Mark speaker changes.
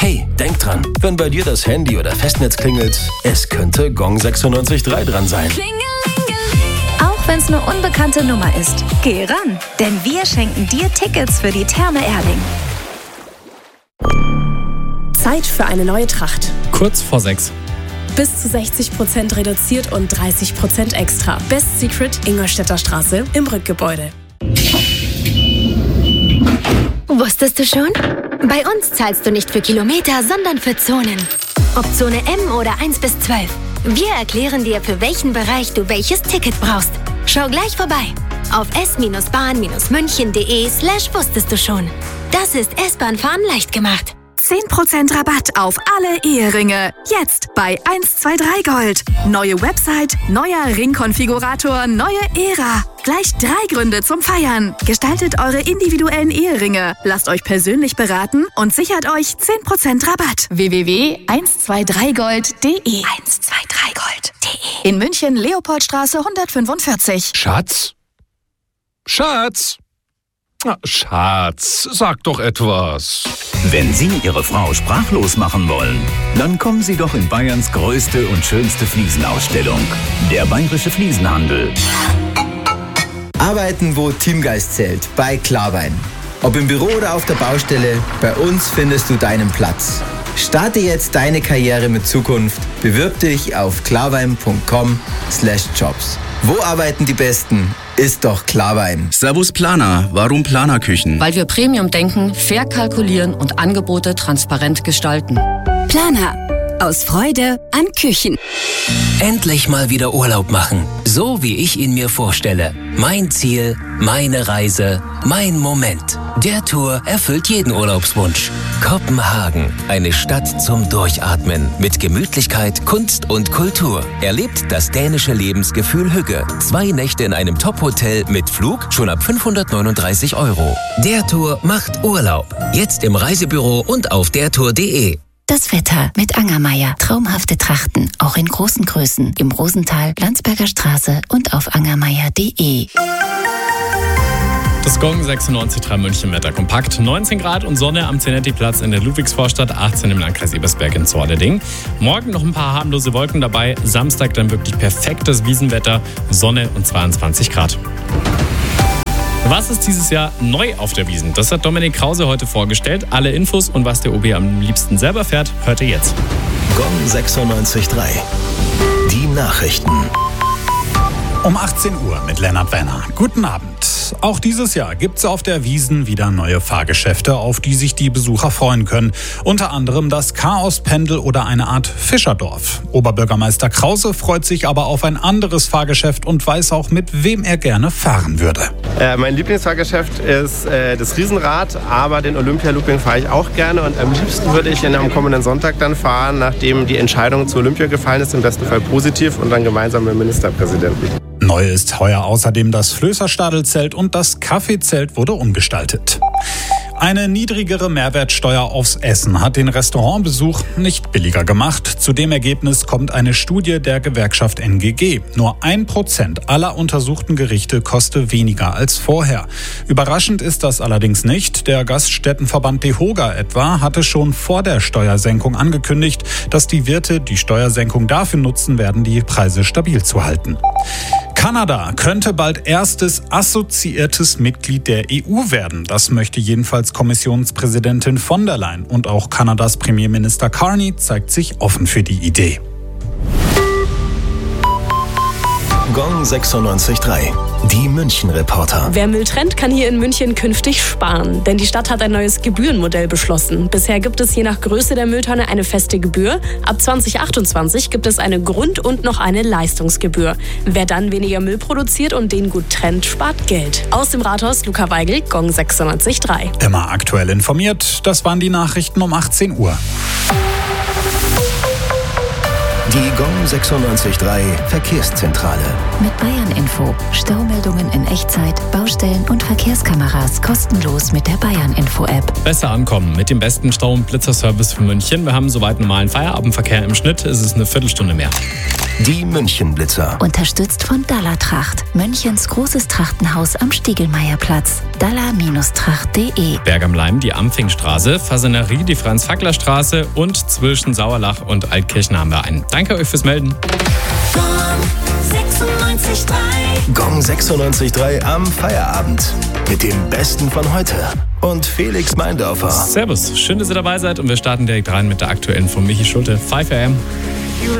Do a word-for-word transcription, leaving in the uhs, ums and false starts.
Speaker 1: Hey, denk dran, wenn bei dir das Handy oder Festnetz klingelt, es könnte Gong sechsundneunzig Komma drei dran sein.
Speaker 2: Auch wenn es eine unbekannte Nummer ist, geh ran, denn wir schenken dir Tickets für die Therme Erding.
Speaker 3: Zeit für eine neue Tracht.
Speaker 4: Kurz vor sechs.
Speaker 3: Bis zu sechzig Prozent reduziert und dreißig Prozent extra. Best Secret, Ingolstädter Straße im Rückgebäude.
Speaker 5: Wusstest du schon? Bei uns zahlst du nicht für Kilometer, sondern für Zonen. Ob Zone M oder eins bis zwölf. Wir erklären dir, für welchen Bereich du welches Ticket brauchst. Schau gleich vorbei auf s-bahn-münchen.de slash wusstest du schon. Das ist S-Bahn-Fahren leicht gemacht.
Speaker 2: zehn Prozent Rabatt auf alle Eheringe. Jetzt bei eins zwei drei Gold. Neue Website, neuer Ringkonfigurator, neue Ära. Gleich drei Gründe zum Feiern. Gestaltet eure individuellen Eheringe. Lasst euch persönlich beraten und sichert euch zehn Prozent Rabatt. w w w punkt eins zwei drei gold punkt de eins zwei drei gold punkt de In München, Leopoldstraße hundertfünfundvierzig.
Speaker 6: Schatz? Schatz? Na, Schatz, sag doch etwas.
Speaker 7: Wenn Sie Ihre Frau sprachlos machen wollen, dann kommen Sie doch in Bayerns größte und schönste Fliesenausstellung. Der Bayerische Fliesenhandel.
Speaker 8: Arbeiten, wo Teamgeist zählt, bei Klarwein. Ob im Büro oder auf der Baustelle, bei uns findest du deinen Platz. Starte jetzt deine Karriere mit Zukunft. Bewirb dich auf klarwein punkt com slash jobs. Wo arbeiten die Besten? Ist doch Klarwein.
Speaker 9: Servus Planer. Warum Planerküchen?
Speaker 10: Weil wir Premium denken, fair kalkulieren und Angebote transparent gestalten.
Speaker 11: Planer. Aus Freude an Küchen.
Speaker 1: Endlich mal wieder Urlaub machen. So wie ich ihn mir vorstelle. Mein Ziel, meine Reise, mein Moment. Der Tour erfüllt jeden Urlaubswunsch. Kopenhagen, eine Stadt zum Durchatmen. Mit Gemütlichkeit, Kunst und Kultur. Erlebt das dänische Lebensgefühl Hügge. Zwei Nächte in einem Top-Hotel mit Flug schon ab fünfhundertneununddreißig Euro. Der Tour macht Urlaub. Jetzt im Reisebüro und auf dertour punkt de.
Speaker 11: Das Wetter mit Angermeier. Traumhafte Trachten, auch in großen Größen. Im Rosental, Landsberger Straße und auf angermeier punkt de.
Speaker 4: Das Gong sechsundneunzig Komma drei München Wetter kompakt. neunzehn Grad und Sonne am Zenetti-Platz in der Ludwigsvorstadt, achtzehn im Landkreis Ebersberg in Zordeding. Morgen noch ein paar harmlose Wolken dabei. Samstag dann wirklich perfektes Wiesenwetter, Sonne und zweiundzwanzig Grad. Was ist dieses Jahr neu auf der Wiesn? Das hat Dominik Krause heute vorgestellt. Alle Infos und was der O B am liebsten selber fährt, hört ihr jetzt.
Speaker 1: Gong sechsundneunzig Komma drei. Die Nachrichten.
Speaker 12: Um achtzehn Uhr mit Lennart Wenner. Guten Abend. Auch dieses Jahr gibt es auf der Wiesn wieder neue Fahrgeschäfte, auf die sich die Besucher freuen können. Unter anderem das Chaospendel oder eine Art Fischerdorf. Oberbürgermeister Krause freut sich aber auf ein anderes Fahrgeschäft und weiß auch, mit wem er gerne fahren würde.
Speaker 13: Äh, mein Lieblingsfahrgeschäft ist äh, das Riesenrad, aber den Olympia-Looping fahre ich auch gerne. Und am liebsten würde ich ihn am kommenden Sonntag dann fahren, nachdem die Entscheidung zu Olympia gefallen ist, im besten Fall positiv und dann gemeinsam mit dem Ministerpräsidenten.
Speaker 12: Neu ist heuer außerdem das Flößerstadelzelt und das Kaffeezelt wurde umgestaltet. Eine niedrigere Mehrwertsteuer aufs Essen hat den Restaurantbesuch nicht billiger gemacht. Zu dem Ergebnis kommt eine Studie der Gewerkschaft N G G. Nur ein Prozent aller untersuchten Gerichte koste weniger als vorher. Überraschend ist das allerdings nicht. Der Gaststättenverband DEHOGA etwa hatte schon vor der Steuersenkung angekündigt, dass die Wirte die Steuersenkung dafür nutzen werden, die Preise stabil zu halten. Kanada könnte bald erstes assoziiertes Mitglied der E U werden. Das möchte jedenfalls Kommissionspräsidentin von der Leyen. Und auch Kanadas Premierminister Carney zeigt sich offen für die Idee.
Speaker 1: Gong sechsundneunzig Komma drei. Die München-Reporter.
Speaker 3: Wer Müll trennt, kann hier in München künftig sparen. Denn die Stadt hat ein neues Gebührenmodell beschlossen. Bisher gibt es je nach Größe der Mülltonne eine feste Gebühr. Ab zwanzig achtundzwanzig gibt es eine Grund- und noch eine Leistungsgebühr. Wer dann weniger Müll produziert und den gut trennt, spart Geld. Aus dem Rathaus, Luca Weigel, Gong sechsundneunzig Komma drei.
Speaker 12: Immer aktuell informiert. Das waren die Nachrichten um achtzehn Uhr.
Speaker 1: Die Gong sechsundneunzig Komma drei Verkehrszentrale.
Speaker 11: Mit Bayern Info. Staumeldungen in Echtzeit, Baustellen und Verkehrskameras kostenlos mit der Bayern Info App.
Speaker 4: Besser ankommen mit dem besten Stau- und Blitzerservice für München. Wir haben soweit normalen Feierabendverkehr im Schnitt. Ist es eine Viertelstunde mehr.
Speaker 14: Die Münchenblitzer.
Speaker 11: Unterstützt von Dalla Tracht, Münchens großes Trachtenhaus am Stiegelmeierplatz. dalla Tracht punkt de.
Speaker 4: Berg am Leim, die Amfingstraße, Fasanerie, die Franz-Fackler-Straße und zwischen Sauerlach und Altkirchen haben wir einen. Danke euch fürs Melden.
Speaker 14: sechsundneunzig Komma drei. Gong sechsundneunzig Komma drei am Feierabend. Mit dem Besten von heute. Und Felix Meindorfer.
Speaker 4: Servus, schön, dass ihr dabei seid und wir starten direkt rein mit der aktuellen von Michi Schulte. five a m